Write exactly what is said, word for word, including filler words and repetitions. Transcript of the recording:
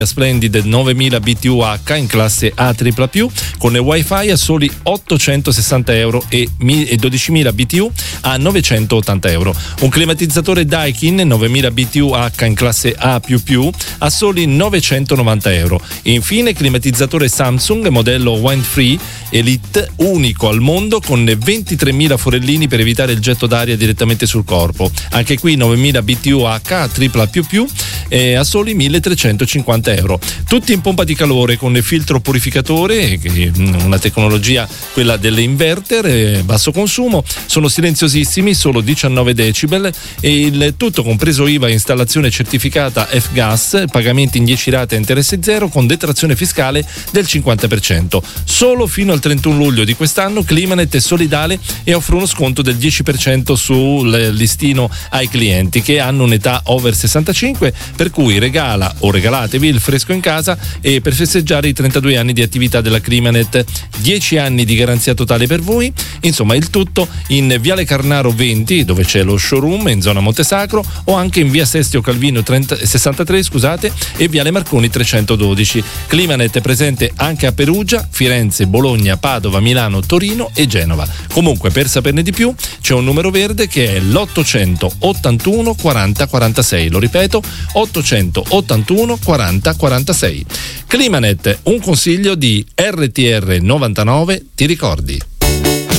Splendid novemila B T U H in classe A tripla più con wifi a soli ottocentosessanta euro e dodicimila B T U a novecentottanta euro. Un climatizzatore Daikin novemila B T U H in classe A più più a soli novecentonovanta euro. E infine climatizzatore Samsung modello Wind Free Elite unico al mondo con ventitremila forellini per evitare il getto d'aria direttamente sul corpo. Anche qui novemila B T U H a tripla più più eh, a soli milletrecentocinquanta euro. Tutti in pompa di calore con filtro purificatore, una tecnologia quella delle inverter, eh, basso consumo, sono silenziosissimi, solo diciannove decibel e il tutto compreso I V A, installazione certificata F-Gas, pagamenti in dieci rate a interesse zero con detrazione fiscale del cinquanta per cento. Solo fino al trentuno luglio di quest'anno Climanet è solidale e offre uno sconto del dieci per cento sul listino ai clienti che hanno un'età over sessantacinque, per cui regala o regalatevi il fresco in casa e per festeggiare i trentadue anni di attività della Climanet, dieci anni di garanzia totale per voi, insomma il tutto in Viale Carnaro venti dove c'è lo showroom in zona Montesacro o anche in Via Sestio Calvino trenta, sessantatré scusate e Viale Marconi trecentododici. Climanet è presente anche a Perugia, Firenze, Bologna, Padova, Milano, Torino e Genova. Comunque per saperne di più c'è un numero verde che è l'ottocentottantuno quaranta quarantasei, lo ripeto ottocentottantuno quaranta quarantasei. Climanet, un consiglio di R T R novantanove, ti ricordi?